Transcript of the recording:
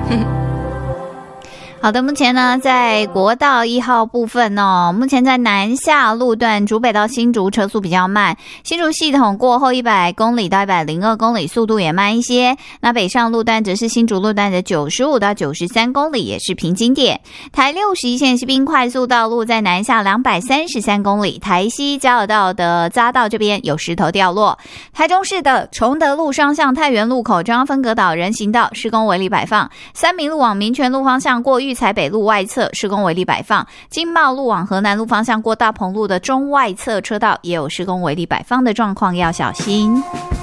好的，目前呢，在国道1号部分哦，目前在南下路段，竹北到新竹车速比较慢，新竹系统过后100公里到102公里，速度也慢一些。那北上路段则是新竹路段的95到93公里，也是瓶颈点。台61线西滨快速道路在南下233公里，台西交流道的匝道这边有石头掉落。台中市的崇德路双向太原路口中央分隔岛人行道施工违例摆放，三民路往民权路方向过育才北路外侧施工违例摆放，经贸路往河南路方向过大鹏路的中外侧车道也有施工违例摆放的状况，要小心。